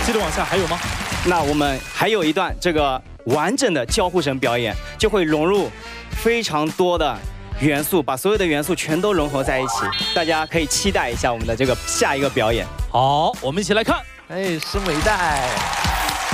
接着往下还有吗？ 那我们还有一段这个完整的交互绳表演，就会融入非常多的元素，把所有的元素全都融合在一起。大家可以期待一下我们的这个下一个表演。 好，我们一起来看。 哎，声尾带。